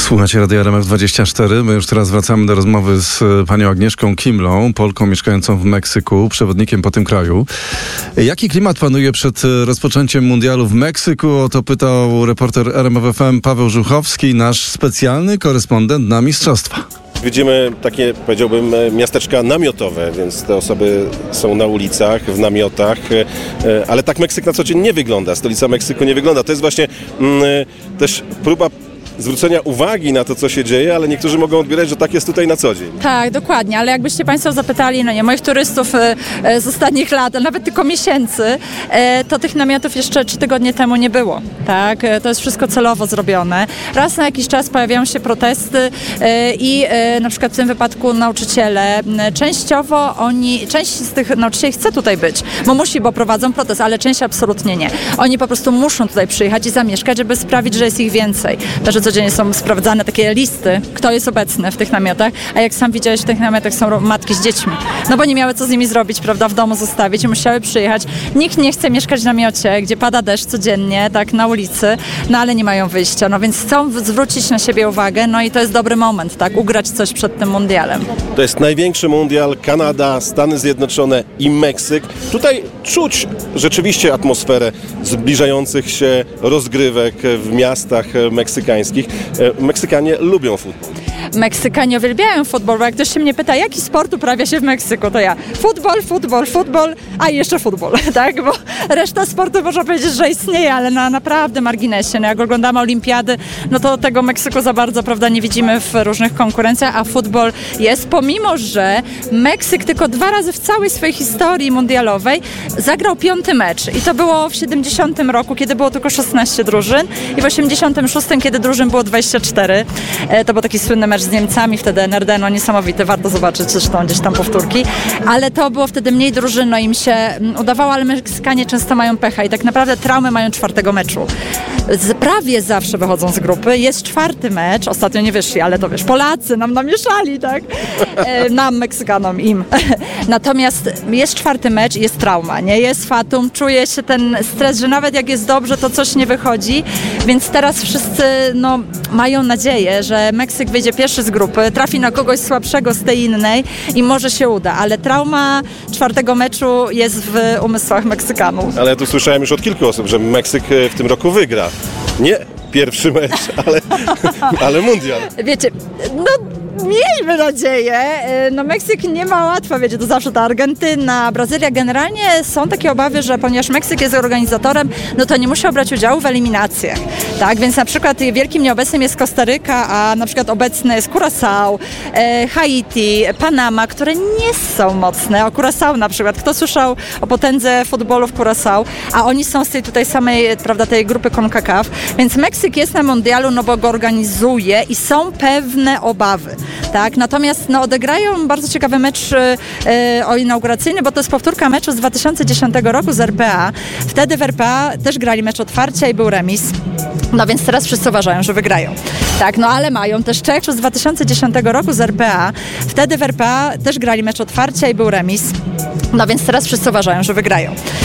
Słuchacie Radia RMF24. My już teraz wracamy do rozmowy z panią Agnieszką Kimlą, Polką mieszkającą w Meksyku, przewodnikiem po tym kraju. Jaki klimat panuje przed rozpoczęciem mundialu w Meksyku? O to pytał reporter RMF FM Paweł Żuchowski, nasz specjalny korespondent na mistrzostwa. Widzimy takie, powiedziałbym, miasteczka namiotowe, więc te osoby są na ulicach, w namiotach, ale tak Meksyk na co dzień nie wygląda, stolica Meksyku nie wygląda. To jest właśnie też próba zwrócenia uwagi na to, co się dzieje, ale niektórzy mogą odbierać, że tak jest tutaj na co dzień. Tak, dokładnie, ale jakbyście Państwo zapytali, moich turystów z ostatnich lat, nawet tylko miesięcy, to tych namiotów jeszcze 3 tygodnie temu nie było. Tak? To jest wszystko celowo zrobione. Raz na jakiś czas pojawiają się protesty i na przykład w tym wypadku nauczyciele, część z tych nauczycieli chce tutaj być, bo prowadzą protest, ale część absolutnie nie. Oni po prostu muszą tutaj przyjechać i zamieszkać, żeby sprawić, że jest ich więcej. Codziennie są sprawdzane takie listy, kto jest obecny w tych namiotach, a jak sam widziałeś, w tych namiotach są matki z dziećmi. No bo nie miały co z nimi zrobić, prawda, w domu zostawić i musiały przyjechać. Nikt nie chce mieszkać w namiocie, gdzie pada deszcz codziennie, tak, na ulicy, no ale nie mają wyjścia, no więc chcą zwrócić na siebie uwagę, no i to jest dobry moment, tak, ugrać coś przed tym mundialem. To jest największy mundial, Kanada, Stany Zjednoczone i Meksyk. Tutaj czuć rzeczywiście atmosferę zbliżających się rozgrywek w miastach meksykańskich. Meksykanie lubią futbol. Meksykanie uwielbiają futbol, bo jak ktoś się mnie pyta, jaki sport uprawia się w Meksyku, to ja futbol, a i jeszcze futbol, tak? Bo reszta sportu można powiedzieć, że istnieje, ale na naprawdę marginesie. No jak oglądamy olimpiady, no to tego Meksyku za bardzo, prawda, nie widzimy w różnych konkurencjach, a futbol jest, pomimo że Meksyk tylko 2 razy w całej swojej historii mundialowej zagrał 5. mecz i to było w 70 roku, kiedy było tylko 16 drużyn i w 86, kiedy drużyn było 24. To był taki słynny mecz z Niemcami, wtedy NRD, no niesamowity, warto zobaczyć zresztą gdzieś tam powtórki, ale to było wtedy mniej drużyn, no im się udawało, ale Meksykanie często mają pecha i tak naprawdę traumy mają 4. meczu. Prawie zawsze wychodzą z grupy, jest 4. mecz, ostatnio nie wyszli, ale to wiesz, Polacy nam namieszali, tak? Nam, Meksykanom, im. Natomiast jest 4. mecz i jest trauma, nie? Jest fatum, czuje się ten stres, że nawet jak jest dobrze, to coś nie wychodzi, więc teraz wszyscy, no, mają nadzieję, że Meksyk wyjdzie pierwszy z grupy, trafi na kogoś słabszego z tej innej i może się uda, ale trauma 4. meczu jest w umysłach Meksykanów. Ale ja tu słyszałem już od kilku osób, że Meksyk w tym roku wygra. Nie pierwszy mecz, ale mundial. Wiecie, no miejmy nadzieję. No Meksyk nie ma łatwo, wiecie, to zawsze ta Argentyna, Brazylia. Generalnie są takie obawy, że ponieważ Meksyk jest organizatorem, no to nie musiał brać udziału w eliminacjach. Tak, więc na przykład wielkim nieobecnym jest Kostaryka, a na przykład obecne jest Curaçao, Haiti, Panama, które nie są mocne. O Curaçao na przykład. Kto słyszał o potędze futbolu w Curaçao? A oni są z tej tutaj samej, prawda, tej grupy CONCACAF. Więc Meksyk jest na mundialu, no bo go organizuje i są pewne obawy. Tak, natomiast no, odegrają bardzo ciekawy mecz inauguracyjny, bo to jest powtórka meczu z 2010 roku z RPA. Wtedy w RPA też grali mecz otwarcia i był remis. No więc teraz wszyscy uważają, że wygrają. Tak, no ale mają też Czech z 2010 roku z RPA. Wtedy w RPA też grali mecz otwarcia i był remis. No więc teraz wszyscy uważają, że wygrają.